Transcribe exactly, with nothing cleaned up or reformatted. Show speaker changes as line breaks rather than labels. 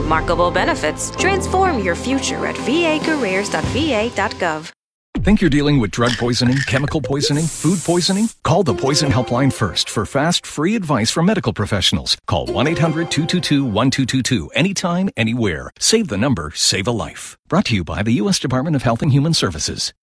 remarkable benefits. Transform your future at v a careers dot v a dot gov.
Think you're dealing with drug poisoning, chemical poisoning, food poisoning? Call the Poison Helpline first for fast, free advice from medical professionals. Call one eight hundred two two two one two two two anytime, anywhere. Save the number, save a life. Brought to you by the U S Department of Health and Human Services.